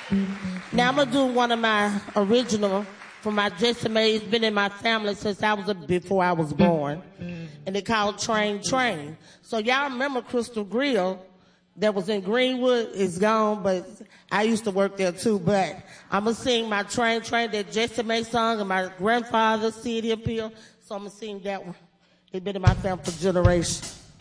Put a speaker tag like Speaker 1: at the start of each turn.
Speaker 1: Now I'm gonna do one of my original from my Jesse May. It's been in my family since before I was born, and it called Train Train. So y'all remember Crystal Grill that was in Greenwood? It's gone, but I used to work there too. But I'm gonna sing my Train Train that Jesse May sung, and my grandfather C.D. Appeal. So I'm gonna sing that one. It's been in my family for generations.